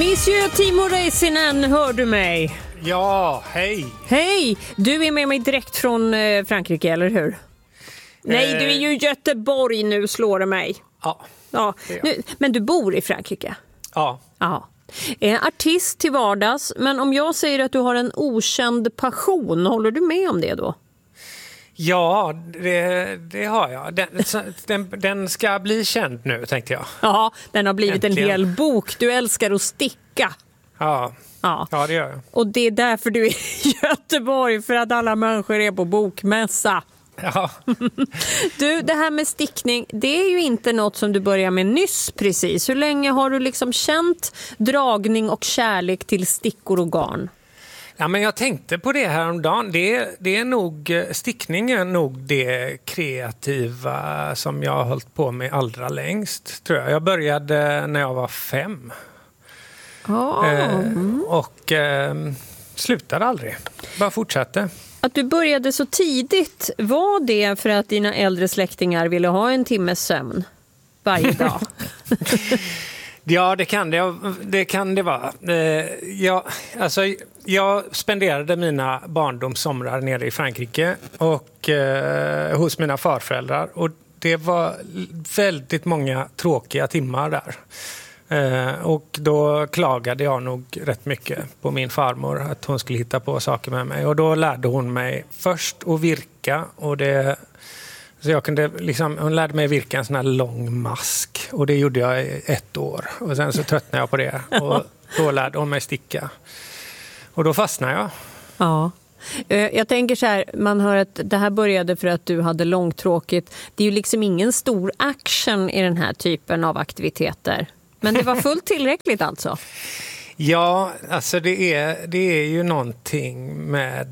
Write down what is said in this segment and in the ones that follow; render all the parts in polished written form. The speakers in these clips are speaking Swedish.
Monsieur Timo Räisänen, hör du mig? Ja, hej. Hej, du är med mig direkt från Frankrike, eller hur? Nej, du är ju i Göteborg nu, slår det mig. Ja. Nu, men du bor i Frankrike? Ja. Ja. Artist till vardags, men om jag säger att du har en okänd passion, håller du med om det då? Ja, det har jag. Den ska bli känd nu, tänkte jag. Ja, den har blivit Äntligen. en hel bok. Du älskar att sticka. Ja, det gör jag. Och det är därför du är i Göteborg, för att alla människor är på bokmässa. Ja. Du, det här med stickning, det är ju inte något som du börjar med nyss precis. Hur länge har du liksom känt dragning och kärlek till stickor och garn? Ja, men jag tänkte på det här om dagen. Det är nog, stickning är nog det kreativa som jag har hållit på med allra längst, tror jag. Jag började när jag var 5. Och slutade aldrig. Bara fortsatte. Att du började så tidigt, var det för att dina äldre släktingar ville ha en timmes sömn varje dag? Ja, det kan det vara. Jag spenderade mina barndomssomrar nere i Frankrike och hos mina farföräldrar. Och det var väldigt många tråkiga timmar där. Och då klagade jag nog rätt mycket på min farmor att hon skulle hitta på saker med mig. Och då lärde hon mig först att virka. Så jag kunde hon lärde mig virka en sån här lång mask. Och det gjorde jag i 1 år. Och sen så tröttnade jag på det. Och då lärde hon mig sticka. Och då fastnade jag. Ja. Jag tänker så här, man hör att det här började för att du hade långtråkigt. Det är ju liksom ingen stor action i den här typen av aktiviteter. Men det var fullt tillräckligt alltså? Ja, alltså det är ju någonting med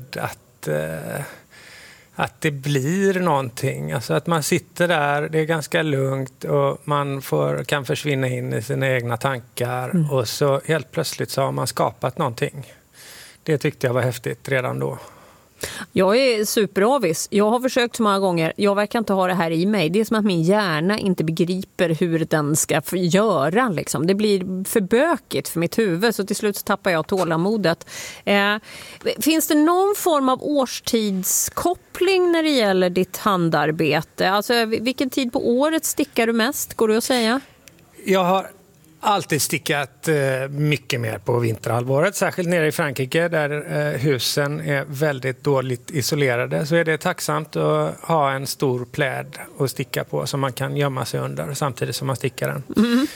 att det blir någonting. Alltså att man sitter där, det är ganska lugnt och man kan försvinna in i sina egna tankar. Och så helt plötsligt så har man skapat någonting. Det tyckte jag var häftigt redan då. Jag är superavis. Jag har försökt så många gånger. Jag verkar inte ha det här i mig. Det är som att min hjärna inte begriper hur den ska göra. Liksom. Det blir för bökigt för mitt huvud. Så till slut så tappar jag tålamodet. Finns det någon form av årstidskoppling när det gäller ditt handarbete? Alltså, vilken tid på året stickar du mest? Går det att säga? Jag har alltid stickat mycket mer på vinterhalvåret, särskilt nere i Frankrike där husen är väldigt dåligt isolerade, så är det tacksamt att ha en stor pläd att sticka på som man kan gömma sig under samtidigt som man stickar den.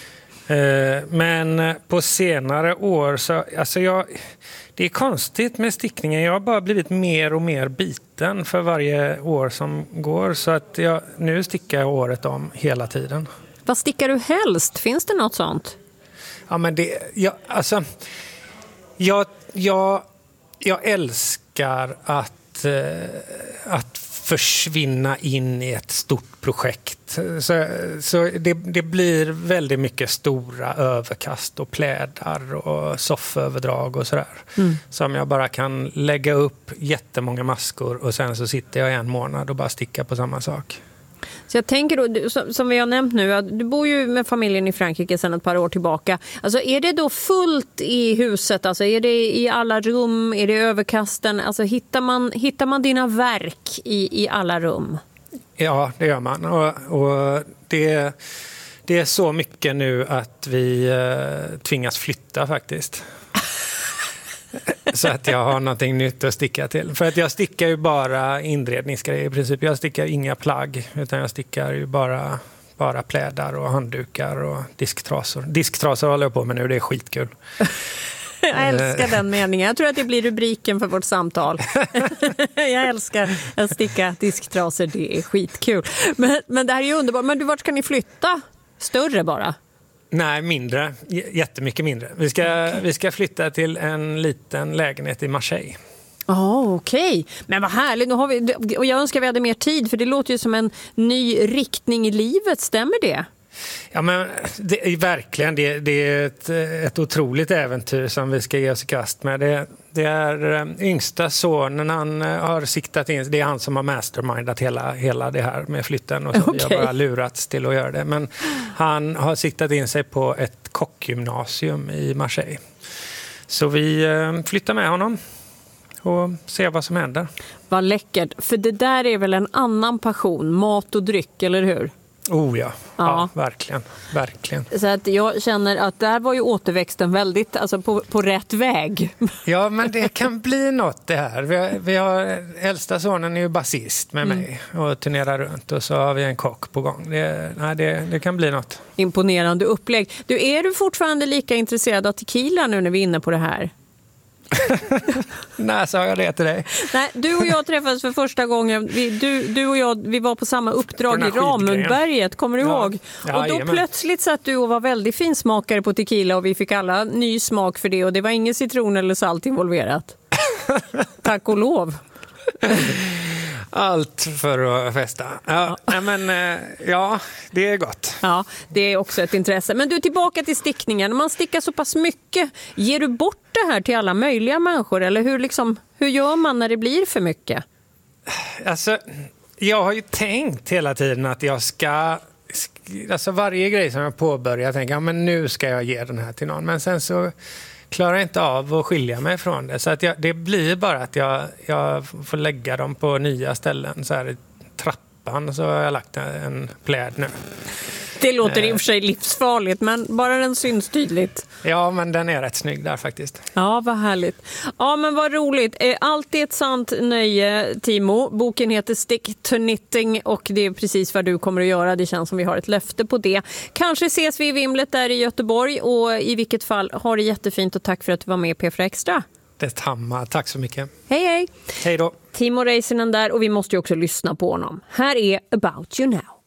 Men på senare år så, det är konstigt med stickningen. Jag har bara blivit mer och mer biten för varje år som går, så att nu stickar jag året om hela tiden. Vad stickar du helst? Finns det något sånt? Ja, men jag älskar att försvinna in i ett stort projekt. Så det blir väldigt mycket stora överkast och plädar och sofföverdrag och sådär. Som jag bara kan lägga upp jättemånga maskor och sen så sitter jag 1 månad och bara stickar på samma sak. Så jag tänker då, som vi har nämnt nu, att du bor ju med familjen i Frankrike sedan ett par år tillbaka. Alltså är det då fullt i huset? Alltså är det i alla rum? Är det överkasten? Alltså hittar man dina verk i alla rum? Ja, det gör man. Och det är så mycket nu att vi tvingas flytta faktiskt. Så att jag har någonting nytt att sticka till. För att jag stickar ju bara inredningsgrejer i princip. Jag stickar inga plagg, utan jag stickar ju bara plädar och handdukar och disktrasor. Disktrasor håller jag på med nu, det är skitkul. Jag älskar den meningen. Jag tror att det blir rubriken för vårt samtal. Jag älskar att sticka disktrasor, det är skitkul. Men det här är ju underbart. Men vart ska ni flytta? Större bara? Nej, mindre. Jättemycket mindre. Vi ska flytta till en liten lägenhet i Marseille. Okej. Men vad härligt. Nu har vi, och jag önskar vi hade mer tid, för det låter ju som en ny riktning i livet. Stämmer det? Ja, men verkligen. Det är ett otroligt äventyr som vi ska ge oss i kast med. Det är yngsta sonen, han har siktat in, det är han som har mastermindat hela det här med flytten, och så vi har bara lurats till att göra det. Men han har siktat in sig på ett kockgymnasium i Marseille. Så vi flyttar med honom och ser vad som händer. Vad läckert, för det där är väl en annan passion, mat och dryck, eller hur? Oh ja, ja verkligen, verkligen. Så att jag känner att där var ju återväxten väldigt, alltså på rätt väg. Ja, men det kan bli något det här. Vi har äldsta sonen är ju basist med mig och turnerar runt, och så har vi en kock på gång. Det kan bli något. Imponerande upplägg. Är du fortfarande lika intresserad av tequila nu när vi är inne på det här? Nej, sa jag det till dig. Nej, du och jag träffades för första gången. Du och jag, vi var på samma uppdrag i Ramundberget, kommer du ihåg? Ja, och då plötsligt satt du och var väldigt finsmakare på tequila, och vi fick alla ny smak för det, och det var ingen citron eller salt involverat. Tack och lov. Allt för att festa. Ja, men det är gott. Ja, det är också ett intresse. Men du, tillbaka till stickningen. Man stickar så pass mycket. Ger du bort det här till alla möjliga människor? Eller hur gör man när det blir för mycket? Alltså, jag har ju tänkt hela tiden att jag ska... Alltså varje grej som jag påbörjar tänker jag, men nu ska jag ge den här till någon. Men sen så klarar jag inte av att skilja mig från det. Så att det blir bara att jag får lägga dem på nya ställen. Så här i trappan så har jag lagt en pläd nu. Det låter i och för sig livsfarligt, men bara den syns tydligt. Ja, men den är rätt snygg där faktiskt. Ja, vad härligt. Ja, men vad roligt. Allt är ett sant nöje, Timo. Boken heter Stick to Knitting, och det är precis vad du kommer att göra. Det känns som vi har ett löfte på det. Kanske ses vi i Vimlet där i Göteborg, och i vilket fall, har det jättefint, och tack för att du var med i P4 Extra. Detsamma. Tack så mycket. Hej, hej. Hej då. Timo Räisänen där, och vi måste ju också lyssna på honom. Här är About You Now.